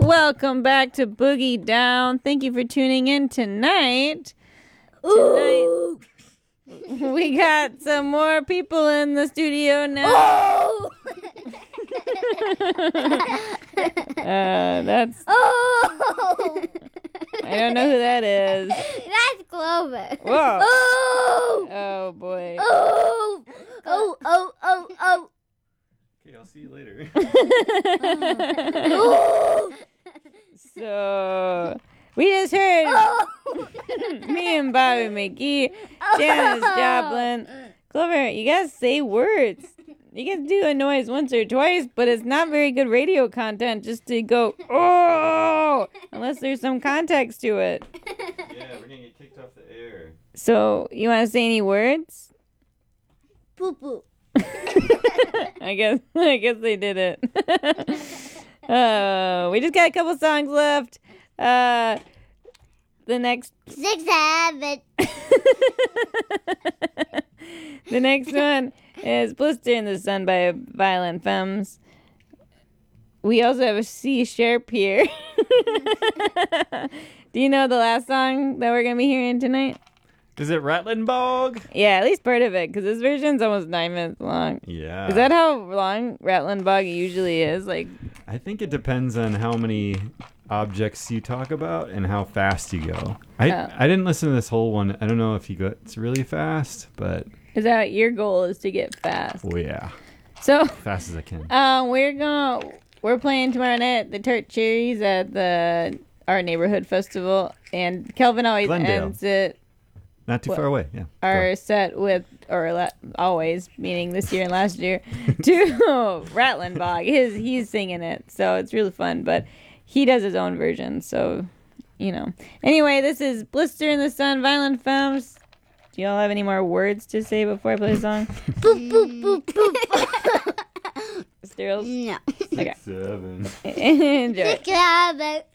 Welcome back to Boogie Down. Thank you for tuning in tonight. Ooh. We got some more people in the studio now. That's. Oh! I don't know who that is. That's Clover. Whoa. Oh! Oh boy. Oh! Oh! Oh! Oh! Oh! Okay, I'll see you later. Oh! So we just heard Oh! me and Bobby McGee, Janice Joplin. Clover, you guys say words. You can do a noise once or twice, but it's not very good radio content just to go, oh, unless there's some context to it. Yeah, we're gonna get kicked off the air. So, you want to say any words? Poo poo. I guess they did it. We just got a couple songs left. The next 6, 7. The next one is Blister in the Sun by Violent Femmes. We also have a C sharp here. Do you know the last song that we're going to be hearing tonight? Is it Rattling Bog? Yeah, at least part of it, because this version's almost 9 minutes long. Yeah. Is that how long Rattling Bog usually is? Like, I think it depends on how many objects you talk about and how fast you go. I didn't listen to this whole one. I don't know if he goes really fast, but is that your goal is to get fast? oh yeah, So, fast as I can. we're playing tomorrow night at the Tart Cherries at our neighborhood festival, and Kelvin always Glendale. ends it. Not too far away. Yeah. Our set with, always, meaning this year and last year, to Rattling Bog. He's singing it, so it's really fun, but he does his own version, so, you know. Anyway, this is Blister in the Sun, Violent Femmes. Do y'all have any more words to say before I play the song? Boop, boop, boop, boop. Stirls? No. Okay. 7. Enjoy. 6, 7.